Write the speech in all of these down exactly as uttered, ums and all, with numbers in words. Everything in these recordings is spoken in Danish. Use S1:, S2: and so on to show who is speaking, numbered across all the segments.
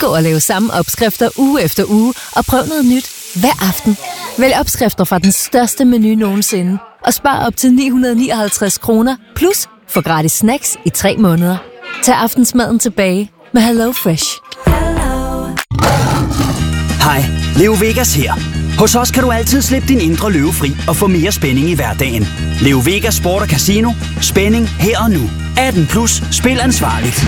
S1: Undgå at lave samme opskrifter uge efter uge, og prøv noget nyt hver aften. Vælg opskrifter fra den største menu nogensinde, og spar op til ni hundrede og nioghalvtreds kroner, plus få gratis snacks i tre måneder. Tag aftensmaden tilbage med Hello Fresh.
S2: Hej, Leo Vegas her. Hos os kan du altid slippe din indre løve fri og få mere spænding i hverdagen. Leo Vegas Sport og Casino. Spænding her og nu. atten plus. Spil ansvarligt.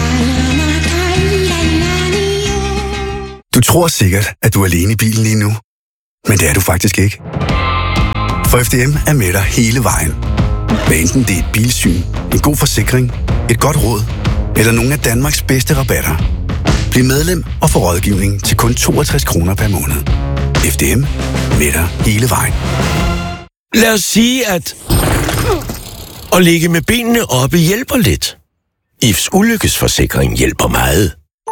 S3: Du tror sikkert, at du er alene i bilen lige nu. Men det er du faktisk ikke. For F D M er med dig hele vejen. Hvad enten det er et bilsyn, en god forsikring, et godt råd eller nogle af Danmarks bedste rabatter. Bliv medlem og få rådgivning til kun toogtres kroner per måned. F D M, med dig hele vejen.
S4: Lad os sige, at at ligge med benene oppe hjælper lidt. I F's ulykkesforsikring hjælper meget.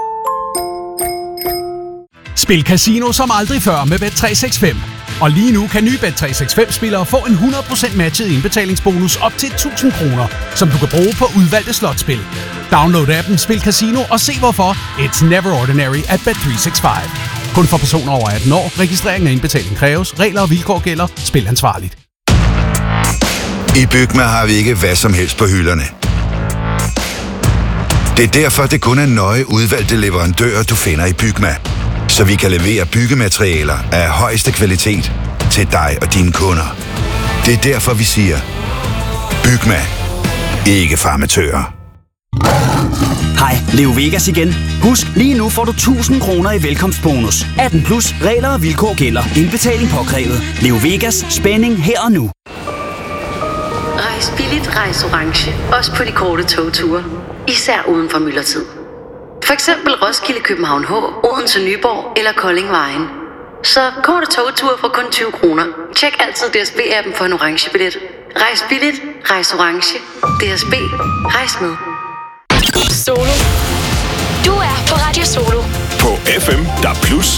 S5: Spil casino som aldrig før med Bet tre seks fem. Og lige nu kan nye Bet tre seks fem-spillere få en hundrede procent matchet indbetalingsbonus op til tusind kroner, som du kan bruge på udvalgte slotspil. Download appen Spil Casino og se hvorfor it's never ordinary at Bet tre seks fem. Kun for personer over atten år. Registrering og indbetaling kræves. Regler og vilkår gælder. Spil ansvarligt.
S6: I Bygma har vi ikke hvad som helst på hylderne. Det er derfor, det kun er nøje udvalgte leverandører, du finder i Bygma. Så vi kan levere byggematerialer af højeste kvalitet til dig og dine kunder. Det er derfor, vi siger, Bygma. Ikke for amatører.
S2: Hej, Leo Vegas igen. Husk, lige nu får du tusind kroner i velkomstbonus. atten plus. Regler og vilkår gælder. Indbetaling påkrævet. Leo Vegas. Spænding her og nu.
S7: Rejs billigt, rejs orange. Også på de korte togture. Især uden for myldretid. For eksempel Roskilde, København H, Odense, Nyborg eller Kolding Vejen. Så korte togture for kun tyve kroner. Tjek altid D S B-appen for en orange billet. Rejs billigt, rejs orange. D S B. Rejs med.
S8: Solo. Du er på Radio Solo.
S9: På F M, der plus